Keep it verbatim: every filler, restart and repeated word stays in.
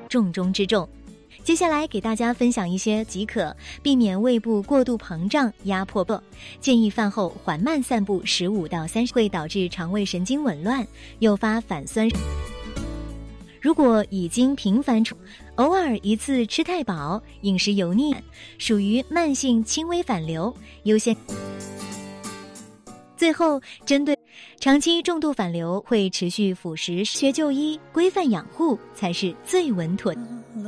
重中之重。接下来给大家分享一些即可避免胃部过度膨胀压迫步，建议饭后缓慢散步十五到三十，会导致肠胃神经紊乱，诱发反酸。如果已经频繁出，偶尔一次吃太饱，饮食油腻，属于慢性轻微反流，优先。最后，针对长期重度反流会持续腐蚀，学就医，规范养护才是最稳妥的。